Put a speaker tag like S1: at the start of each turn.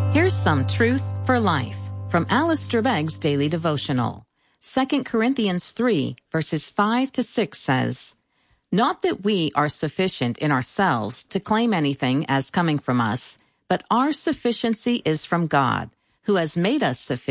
S1: Here's some truth for life from Alistair Begg's Daily Devotional. 2 Corinthians 3, verses 5 to 6 says, "Not that we are sufficient in ourselves to claim anything as coming from us, but our sufficiency is from God, who has made us sufficient